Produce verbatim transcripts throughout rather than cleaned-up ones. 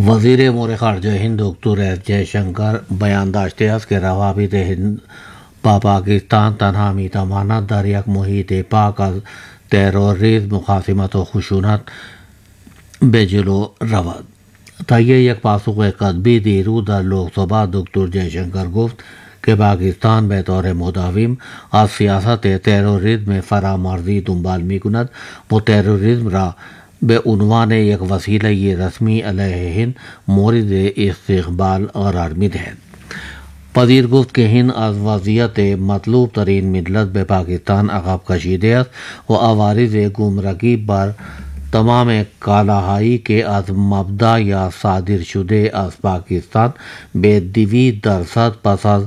وزیر امور خارجہ ہند ڈاکٹر ایس جے شنکر بیان داشتے است کہ روابط ہند با پاکستان تنہا می تماند در یک محیط پاک از تروریسم مقاسمت و خشونت به جلو رود. طی یک پاسخ کتبی دیروز در لوک سبھا دکتر جے شنکر گفت کہ پاکستان به طور مداوم از سیاست تروریسم فرامرزی دنبال می کند و تروریسم را به عنوان یک وسیله رسمی علیه هند مورد استقبال قرار می دهد. پذیر گفت که هند از وضعیت مطلوب ترین ملت به پاکستان عقب کشیده است و عوارض گمرکی بر تمام کالاهایی که از مبدا یا صادر شده از پاکستان به دویست درصد پس از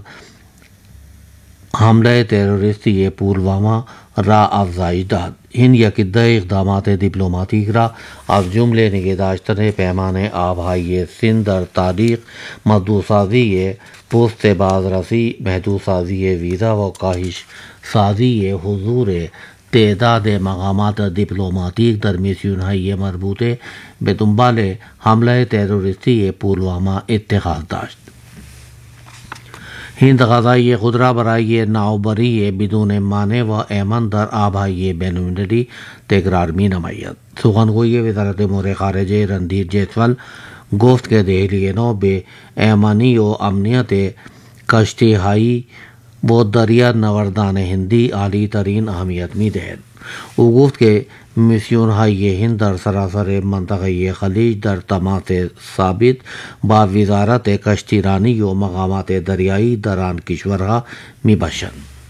حمله تروریستی پلوامہ را افزایش داد. هند یکدیگر اقدامات دیپلماتیک را از جمله نگه داشتن پیمان آبهای سند در تاریخ، محدودسازی پست بازرسی، محدودسازی ویزا و کاهش سازی حضور تعداد مقامات دیپلماتیک در میسیون‌های مربوطه به دنبال حمله تروریستی پلوامہ اتخاذ داشت. ہند غذائی خود را برای نوآوری بدون مانع و امن در آبهای بین‌المللی تکرار می نماید. سخنگوی وزارت امور خارجه رندھیر جیسوال گفت کہ دہلی نو به امنی و امنیت کشتی هایی و دریا نوردان هندی عالی ترین اهمیت می دهد. او گفت که میسیون های هند در سراسر منطقه خلیج در تماس ثابت با وزارت کشتیرانی و مقامات دریایی در آن کشورها می باشند.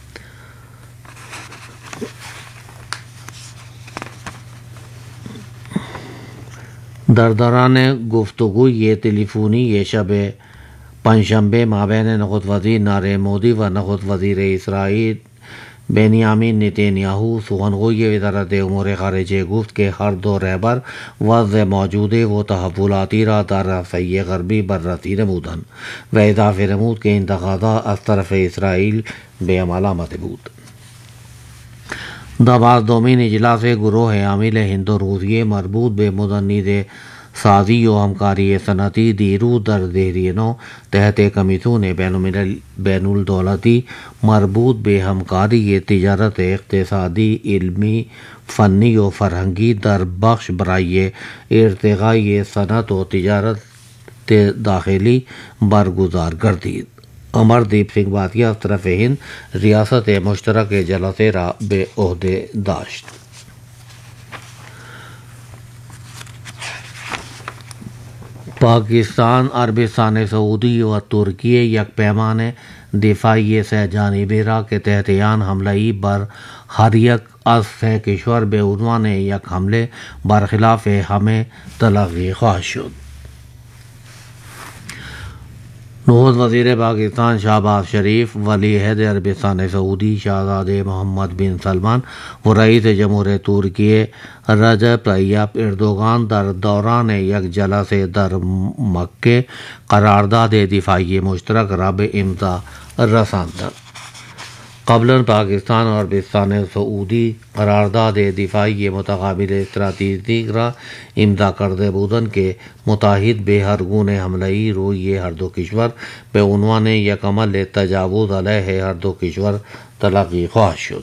در دوران گفتگوی تلفنی شب پنجشنبه مابین نخست وزیر نریندر مودی و نخست وزیر اسرائیل بنیامین نتانیاہو، سخنگوی وزارت امور خارجه گفت که هر دو رهبر وضع موجوده و تحولاتی را در رفیع غربی بررسی نمودند و اضافه نمود که این تقاضا از طرف اسرائیل به عمل آمده بود. دوازدهمین اجلاس گروه عامل هند و روسیه مربوط به مدنیت سازی و همکاری صنعتی دیروز در دہلی نو تحت کمیسیون بین الدولتی مربوط به همکاری تجارت، اقتصادی، علمی، فنی و فرهنگی در بخش برای ارتقای صنعت و تجارت داخلی برگزار گردید. امردیپ سنگھ بھاتیہ از طرف ہند ریاست مشترک جلسه را به عهده داشت. پاکستان، عربستان سعودی و ترکیه یک پیمان دفاعی سه جانبه را که تحت آن حمله بر هر یک از سه کشور به عنوان یک حمله برخلاف همه تلقی خواهد شد. نخست وزیر پاکستان شہباز شریف، ولی عہد عربستان سعودی شہزادے محمد بن سلمان و رئیس جمہوریہ ترکیہ رجب طیب اردوغان در دوران یک جلسه در مکه قرارداد دفاعی مشترک را به امضا رساندند. قبلا پاکستان اور عربستان سعودی قرارداد دفاعی متقابل استراتژیک را امضا کرده بودند که متحد به هر گونه حمله‌ای روی هر دو کشور به عنوان یک عمل تجاوز علیه هر دو کشور تلقی خواهد شد.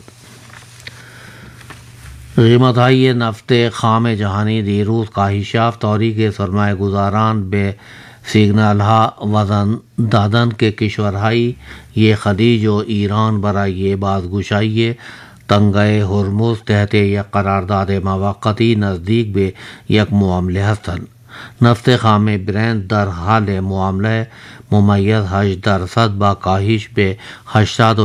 قیمت‌های نفت خام جهانی دیروز کاهش یافت. طوری سرمایه گذاران به سیگنال ها وزن دادند که کشورهای خلیج و ایران برای بازگشایی تنگه هرمز تحت یک قرارداد موقتی نزدیک به یک معامله هستند. نفت خام برنت در حال معامله ممیز هشت درصد با کاهش به هشتاد